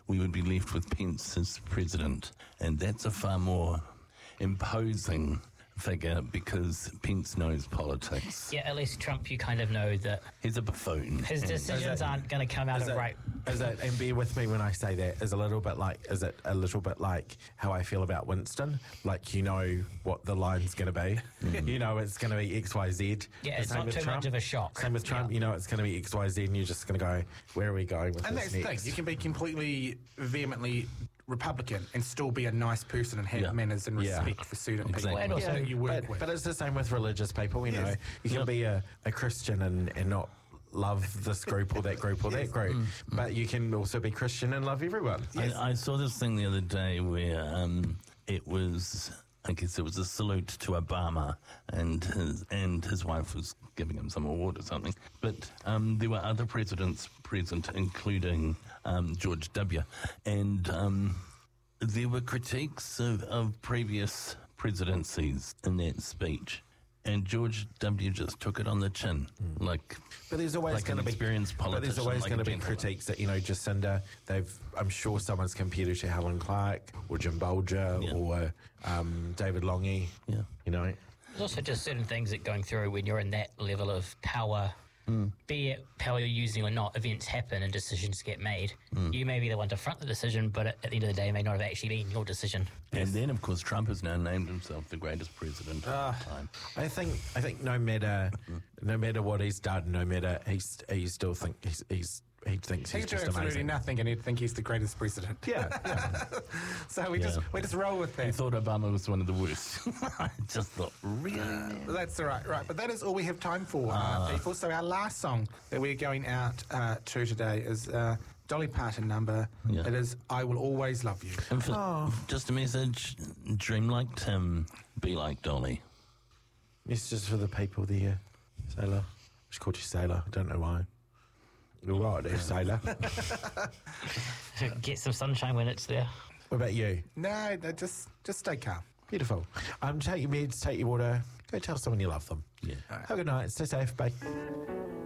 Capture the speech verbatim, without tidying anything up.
we would be left with Pence as president. And that's a far more imposing figure because Pence knows politics. Yeah, at least Trump, you kind of know that He's a buffoon. his decisions it- aren't going to come out Is of it, right. is it, and bear with me when I say that, is a little bit like, is it a little bit like how I feel about Winston? Like, you know what the line's going to be. You know it's going to be X, Y, Z. Yeah, The it's same not with too Trump. much of a shock. Same with Trump, Yeah. you know it's going to be X, Y, Z, and you're just going to go, where are we going with And this that's the next? thing. You can be completely vehemently Republican and still be a nice person and have Yeah. manners and Yeah. respect for certain Exactly. people And also that you work but, with. but it's the same with religious people, you know. Yes. You can Yep. be a, a Christian and, and not love this group or that group or that group. But you can also be Christian and love everyone. I, I saw this thing the other day where um, it was, I guess it was a salute to Obama, and his and his wife was giving him some award or something. But um, there were other presidents present, including um, George W. And um, there were critiques of, of previous presidencies in that speech. And George W. just took it on the chin, like But there's always like going an to be experienced But there's politician, always like going a to be gentleman. critiques that, you know, Jacinda. They've I'm sure someone's compared her to Helen Clark or Jim Bolger Yeah. or um, David Longy. Yeah. You know. There's also just certain things that going through when you're in that level of power, be it power you're using or not, events happen and decisions get made. You may be the one to front the decision, but at the end of the day, it may not have actually been your decision. And then, of course, Trump has now named himself the greatest president of all time. I think I think no matter no matter what he's done, no matter he's he still think he's he's he thinks He's he's doing just absolutely amazing. nothing, and he'd think he's the greatest president. Yeah, yeah. So we Yeah. just we just roll with I that. thought Obama was one of the worst. I just thought, really? But that's all right, right. But that is all we have time for, uh, people. So our last song that we're going out uh, to today is uh, Dolly Parton number. Yeah. It is "I Will Always Love You." And for, just a message, dream like Tim, be like Dolly. It's just for the people there, Sailor. I just called you Sailor. I don't know why. You're right there, Sailor. Get some sunshine when it's there. What about you? No, no, just just stay calm. Beautiful. Um, take your meds, take your water. Go tell someone you love them. Yeah. Have a good night. Stay safe. Bye.